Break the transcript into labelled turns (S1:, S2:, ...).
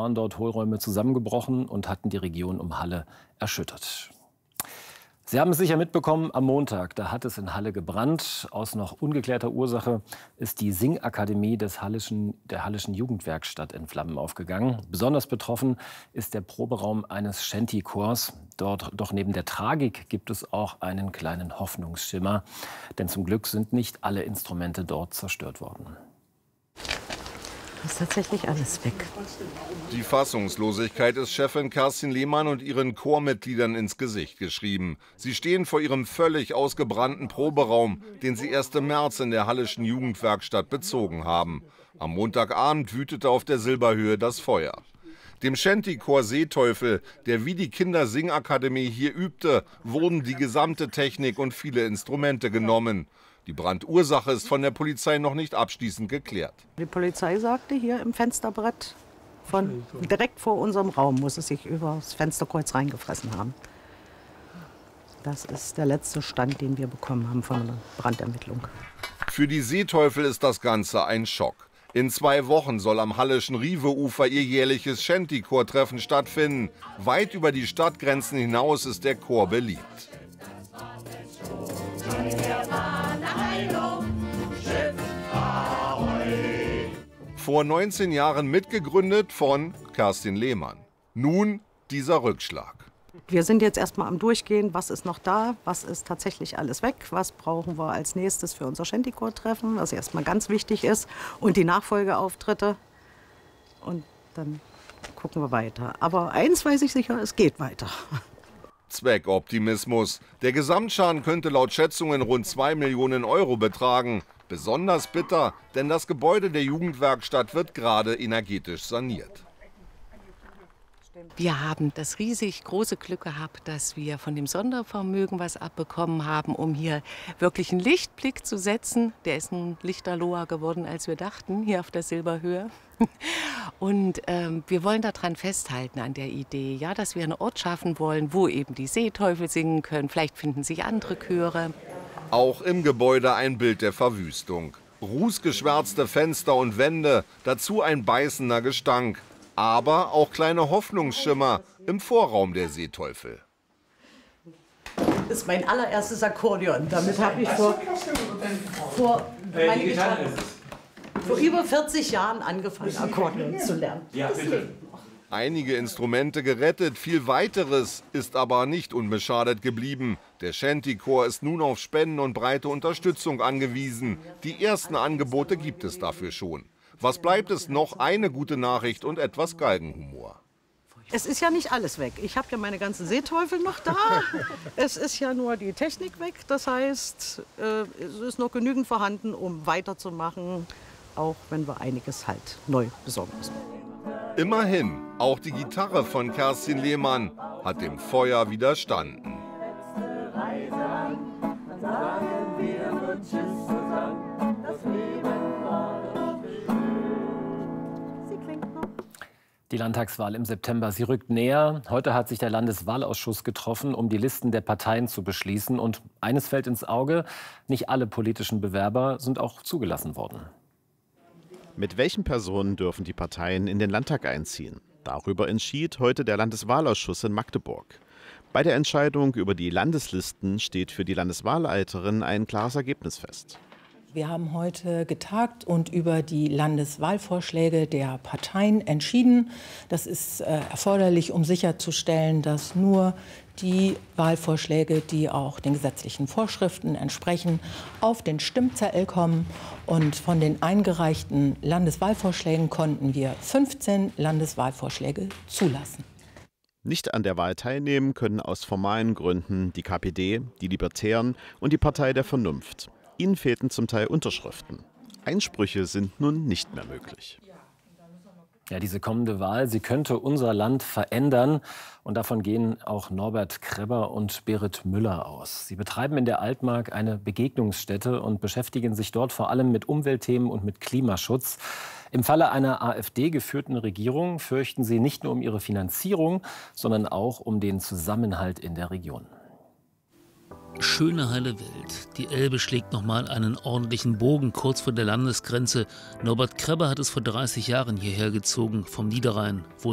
S1: waren dort Hohlräume zusammengebrochen und hatten die Region um Halle erschüttert. Sie haben es sicher mitbekommen, am Montag, da hat es in Halle gebrannt. Aus noch ungeklärter Ursache ist die Singakademie der Halleschen Jugendwerkstatt in Flammen aufgegangen. Besonders betroffen ist der Proberaum eines Shanty-Chors. Doch neben der Tragik gibt es auch einen kleinen Hoffnungsschimmer. Denn zum Glück sind nicht alle Instrumente dort zerstört worden.
S2: Ist tatsächlich alles weg.
S3: Die Fassungslosigkeit ist Chefin Kerstin Lehmann und ihren Chormitgliedern ins Gesicht geschrieben. Sie stehen vor ihrem völlig ausgebrannten Proberaum, den sie erst im März in der Halleschen Jugendwerkstatt bezogen haben. Am Montagabend wütete auf der Silberhöhe das Feuer. Dem Shanty-Chor Seeteufel, der wie die Kindersingakademie hier übte, wurden die gesamte Technik und viele Instrumente genommen. Die Brandursache ist von der Polizei noch nicht abschließend geklärt.
S2: Die Polizei sagte, hier im Fensterbrett direkt vor unserem Raum muss es sich über das Fensterkreuz reingefressen haben. Das ist der letzte Stand, den wir bekommen haben von der Brandermittlung.
S3: Für die Seeteufel ist das Ganze ein Schock. In 2 Wochen soll am Halleschen Rieweufer ihr jährliches Shanty-Chor-Treffen stattfinden. Weit über die Stadtgrenzen hinaus ist der Chor beliebt. Vor 19 Jahren mitgegründet von Kerstin Lehmann. Nun dieser Rückschlag.
S2: Wir sind jetzt erstmal am Durchgehen, was ist noch da, was ist tatsächlich alles weg, was brauchen wir als nächstes für unser Shanty-Chor-Treffen, was erstmal ganz wichtig ist, und die Nachfolgeauftritte. Und dann gucken wir weiter. Aber eins weiß ich sicher, es geht weiter.
S3: Zweckoptimismus. Der Gesamtschaden könnte laut Schätzungen rund 2 Millionen Euro betragen. Besonders bitter, denn das Gebäude der Jugendwerkstatt wird gerade energetisch saniert.
S4: Wir haben das riesig große Glück gehabt, dass wir von dem Sondervermögen was abbekommen haben, um hier wirklich einen Lichtblick zu setzen. Der ist nun lichterloher geworden, als wir dachten, hier auf der Silberhöhe. Und wir wollen daran festhalten, an der Idee, ja, dass wir einen Ort schaffen wollen, wo eben die Seeteufel singen können. Vielleicht finden sich andere Chöre.
S3: Auch im Gebäude ein Bild der Verwüstung. Rußgeschwärzte Fenster und Wände, dazu ein beißender Gestank. Aber auch kleine Hoffnungsschimmer im Vorraum der Seeteufel.
S2: Das ist mein allererstes Akkordeon. Damit habe ich vor über 40 Jahren angefangen, Akkordeon zu lernen.
S5: Ja, bitte.
S3: Einige Instrumente gerettet, viel weiteres ist aber nicht unbeschadet geblieben. Der Shanty-Chor ist nun auf Spenden und breite Unterstützung angewiesen. Die ersten Angebote gibt es dafür schon. Was bleibt es noch? Eine gute Nachricht und etwas Galgenhumor.
S2: Es ist ja nicht alles weg. Ich habe ja meine ganzen Seeteufel noch da. Es ist ja nur die Technik weg. Das heißt, es ist noch genügend vorhanden, um weiterzumachen, auch wenn wir einiges halt neu besorgen müssen.
S3: Immerhin, auch die Gitarre von Kerstin Lehmann hat dem Feuer widerstanden.
S1: Die Landtagswahl im September, sie rückt näher. Heute hat sich der Landeswahlausschuss getroffen, um die Listen der Parteien zu beschließen. Und eines fällt ins Auge, nicht alle politischen Bewerber sind auch zugelassen worden.
S6: Mit welchen Personen dürfen die Parteien in den Landtag einziehen? Darüber entschied heute der Landeswahlausschuss in Magdeburg. Bei der Entscheidung über die Landeslisten steht für die Landeswahlleiterin ein klares Ergebnis fest.
S7: Wir haben heute getagt und über die Landeswahlvorschläge der Parteien entschieden. Das ist erforderlich, um sicherzustellen, dass nur die Wahlvorschläge, die auch den gesetzlichen Vorschriften entsprechen, auf den Stimmzettel kommen. Und von den eingereichten Landeswahlvorschlägen konnten wir 15 Landeswahlvorschläge zulassen.
S6: Nicht an der Wahl teilnehmen können aus formalen Gründen die KPD, die Libertären und die Partei der Vernunft. Ihnen fehlten zum Teil Unterschriften. Einsprüche sind nun nicht mehr möglich.
S1: Ja, diese kommende Wahl, sie könnte unser Land verändern. Und davon gehen auch Norbert Krebber und Berit Müller aus. Sie betreiben in der Altmark eine Begegnungsstätte und beschäftigen sich dort vor allem mit Umweltthemen und mit Klimaschutz. Im Falle einer AfD-geführten Regierung fürchten sie nicht nur um ihre Finanzierung, sondern auch um den Zusammenhalt in der Region.
S8: Schöne heile Welt. Die Elbe schlägt nochmal einen ordentlichen Bogen kurz vor der Landesgrenze. Norbert Krebber hat es vor 30 Jahren hierher gezogen, vom Niederrhein, wo